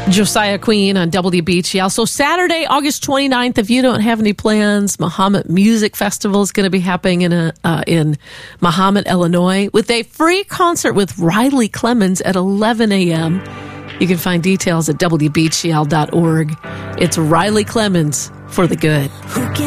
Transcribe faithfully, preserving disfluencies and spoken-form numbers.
Josiah Queen on W B G L. So Saturday, August twenty-ninth, if you don't have any plans, Mahomet Music Festival is going to be happening in a, uh, in Mahomet, Illinois, with a free concert with Riley Clemens at eleven a.m. You can find details at W B G L dot org. It's Riley Clemens for the good.